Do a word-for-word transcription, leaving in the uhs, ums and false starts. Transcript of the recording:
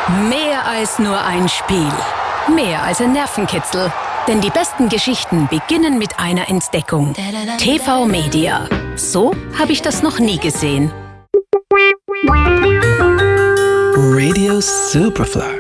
Mehr als nur ein Spiel. Mehr als ein Nervenkitzel. Denn die besten Geschichten beginnen mit einer Entdeckung. T V Media. So habe ich das noch nie gesehen. Radio Superfly.